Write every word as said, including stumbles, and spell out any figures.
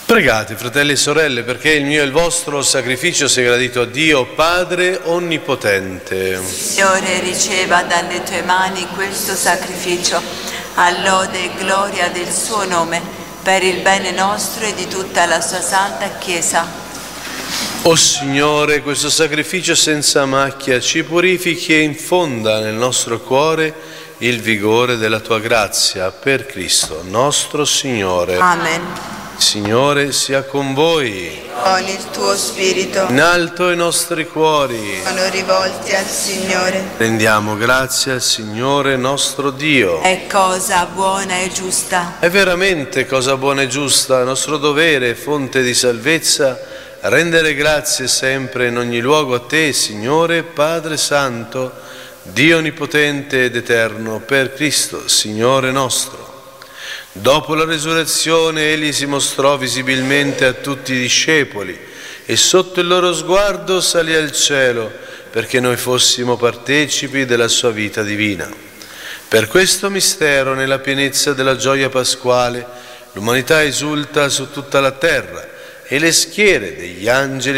Pregate, fratelli e sorelle, perché il mio e il vostro sacrificio sia gradito a Dio Padre Onnipotente. Signore, riceva dalle tue mani questo sacrificio, a lode e gloria del suo nome, per il bene nostro e di tutta la sua santa Chiesa. O Signore, questo sacrificio senza macchia ci purifichi e infonda nel nostro cuore il vigore della tua grazia, per Cristo nostro Signore. Amen. Signore sia con voi. Con il tuo spirito. In alto i nostri cuori. Sono rivolti al Signore. Rendiamo grazie al Signore nostro Dio. È cosa buona e giusta. È veramente cosa buona e giusta, nostro dovere e fonte di salvezza, rendere grazie sempre in ogni luogo a te, Signore, Padre Santo, Dio Onnipotente ed Eterno, per Cristo, Signore nostro. Dopo la resurrezione egli si mostrò visibilmente a tutti i discepoli e sotto il loro sguardo salì al cielo perché noi fossimo partecipi della sua vita divina. Per questo mistero, nella pienezza della gioia pasquale, l'umanità esulta su tutta la terra e le schiere degli angeli